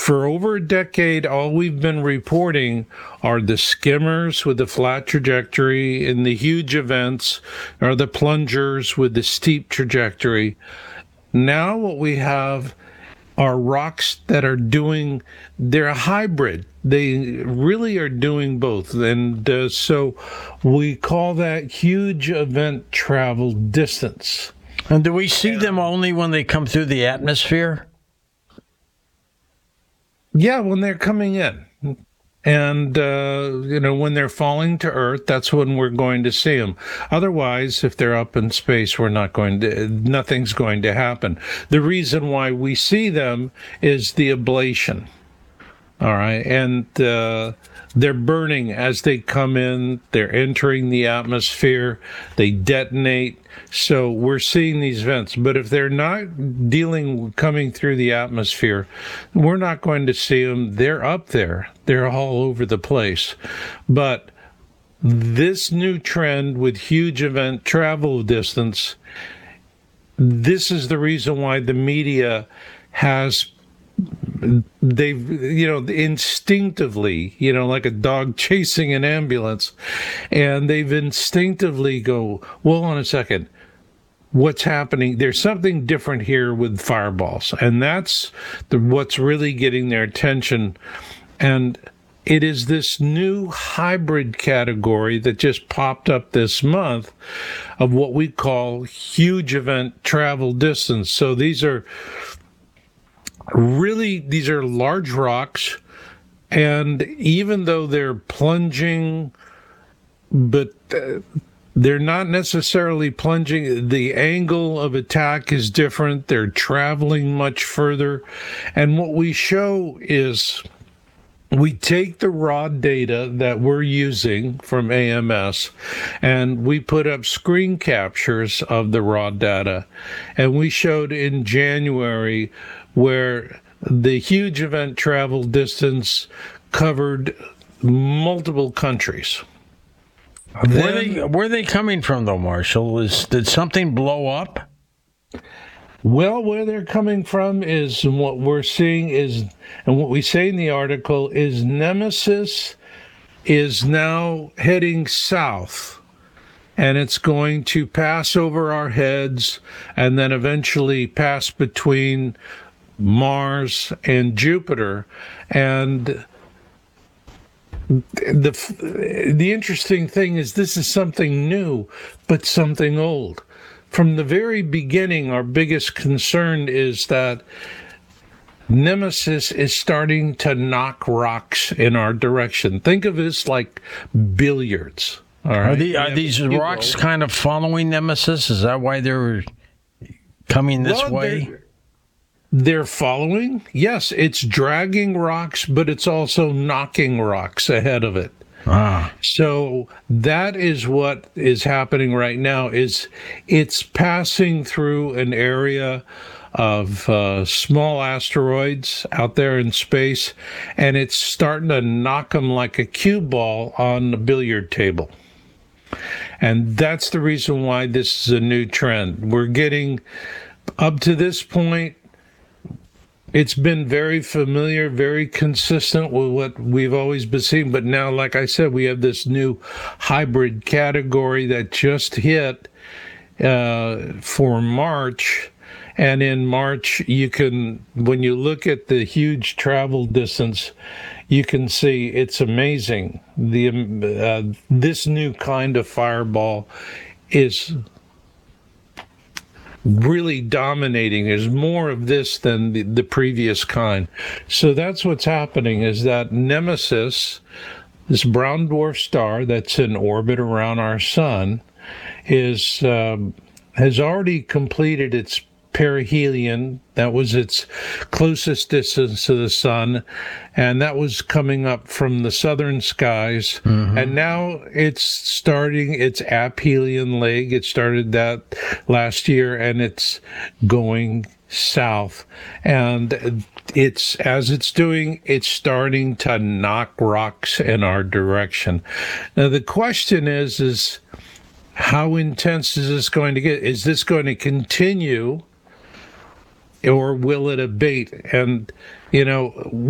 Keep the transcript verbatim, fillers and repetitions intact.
for over a decade, all we've been reporting are the skimmers with the flat trajectory and the huge events, or the plungers with the steep trajectory. Now what we have are rocks that are doing, they're a hybrid. They really are doing both. And uh, so we call that huge event travel distance. And do we see them only when they come through the atmosphere? Yeah, when they're coming in. And, uh, you know, when they're falling to Earth, that's when we're going to see them. Otherwise, if they're up in space, we're not going to, nothing's going to happen. The reason why we see them is the ablation. All right. And uh, they're burning as they come in. They're entering the atmosphere. They detonate. So we're seeing these vents. But if they're not dealing, coming through the atmosphere, we're not going to see them. They're up there. They're all over the place. But this new trend with huge event travel distance, this is the reason why the media has, they've, you know, instinctively, you know, like a dog chasing an ambulance, and they've instinctively go, well, on a second, what's happening? There's something different here with fireballs, and that's the, what's really getting their attention. And it is this new hybrid category that just popped up this month of what we call huge event travel distance. So these are really, these are large rocks, and even though they're plunging, but uh, they're not necessarily plunging, the angle of attack is different. They're traveling much further. And what we show is we take the raw data that we're using from A M S, and we put up screen captures of the raw data. And we showed in January where the huge event travel distance covered multiple countries. Then, where they where are they coming from, though, Marshall? Is did something blow up? Well, where they're coming from is, and what we're seeing is, and what we say in the article is, Nemesis is now heading south, and it's going to pass over our heads and then eventually pass between Mars and Jupiter. And the the interesting thing is, this is something new, but something old. From the very beginning, our biggest concern is that Nemesis is starting to knock rocks in our direction. Think of this like billiards. All right? Are, the, are these rocks kind of following Nemesis? Is that why they're coming this well, way? They're, they're following. Yes, it's dragging rocks, but it's also knocking rocks ahead of it. Ah. So that is what is happening right now. Is it's passing through an area of uh, small asteroids out there in space, and it's starting to knock them like a cue ball on the billiard table. And that's the reason why this is a new trend. We're getting, up to this point, it's been very familiar, very consistent with what we've always been seeing. But now, like I said, we have this new hybrid category that just hit uh, for March. And in March, you can, when you look at the huge travel distance, you can see it's amazing. The uh, this new kind of fireball is really dominating. There's more of this than the, the previous kind. So that's what's happening, is that Nemesis, this brown dwarf star that's in orbit around our sun, is um, has already completed its perihelion. That was its closest distance to the sun, and that was coming up from the southern skies. Mm-hmm. And now it's starting its aphelion leg. It started that last year, and it's going south. And it's, as it's doing, it's starting to knock rocks in our direction. Now the question is, is how intense is this going to get? Is this going to continue, or will it abate? And, you know,